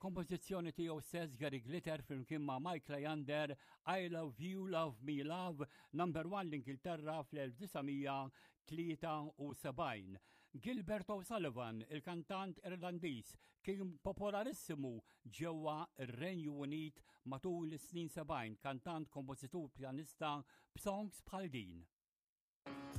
kompożizzjoni tiegħu stess Gary Glitter flimkien ma' Mike Leander, I Love You, Love Me Love, number 1 l-Ingilterra fl-1973. Gilbert O'Sullivan, il-kantant Irlandiż, kien popolarissimu ġewwa ir-Renju Unit matul is-snin 70, kantant, kompożitur, pjanista b'songs bħal din.